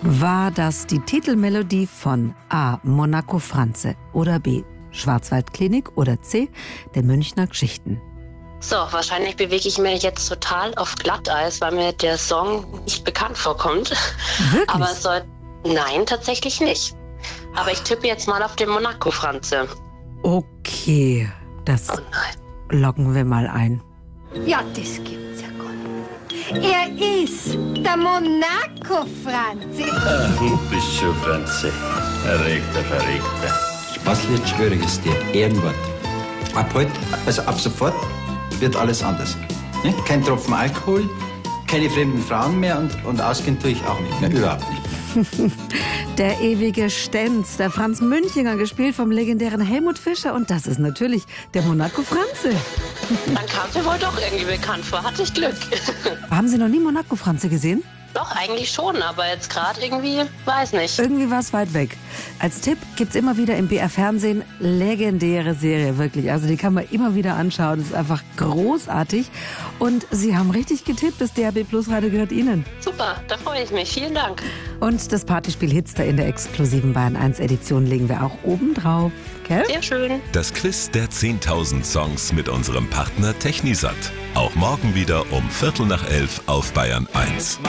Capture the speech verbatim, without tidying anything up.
War das die Titelmelodie von A. Monaco Franze oder B. Schwarzwaldklinik oder C. der Münchner Geschichten? So, wahrscheinlich bewege ich mich jetzt total auf Glatteis, weil mir der Song nicht bekannt vorkommt. Wirklich? Aber es soll... Nein, tatsächlich nicht. Aber ich tippe jetzt mal auf den Monaco Franze. Okay, das Oh nein. loggen wir mal ein. Ja, das gibt's ja gar nicht. Er ist der Monaco-Franzi. Du bist schon Franze. Erregter, Verregter. Was wird Schwieriges dir? Ehrenwort. Ab heute, also ab sofort, wird alles anders. Nicht? Kein Tropfen Alkohol, keine fremden Frauen mehr und, und ausgehen tue ich auch nicht mehr, überhaupt nicht mehr. Der ewige Stenz, der Franz Münchinger, gespielt vom legendären Helmut Fischer. Und das ist natürlich der Monaco Franze. Dann kam mir wohl doch irgendwie bekannt vor. Hatte ich Glück. Haben Sie noch nie Monaco Franze gesehen? Doch, eigentlich schon, aber jetzt gerade irgendwie, weiß nicht. Irgendwie war es weit weg. Als Tipp gibt's immer wieder im B R Fernsehen legendäre Serie, wirklich. Also die kann man immer wieder anschauen. Das ist einfach großartig. Und Sie haben richtig getippt, das D R B Plus Radio gehört Ihnen. Super, da freue ich mich. Vielen Dank. Und das Partyspiel Hitster in der exklusiven Bayern eins Edition legen wir auch oben drauf. Gell? Sehr schön. Das Quiz der zehntausend Songs mit unserem Partner Technisat. Auch morgen wieder um Viertel nach elf auf Bayern eins.